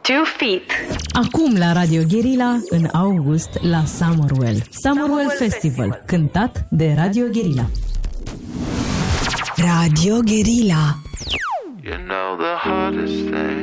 2 Feet. Acum la Radio Guerilla, în august, la Summerwell. Summerwell Festival, cântat de Radio Guerilla. Radio Guerilla. You know the hardest thing